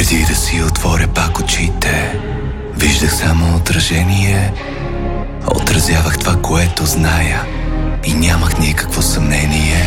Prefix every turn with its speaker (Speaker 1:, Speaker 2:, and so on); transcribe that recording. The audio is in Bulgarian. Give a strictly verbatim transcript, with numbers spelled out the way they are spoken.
Speaker 1: Преди да си отворя пак очите, виждах само отражение. Отразявах това, което зная, и нямах никакво съмнение.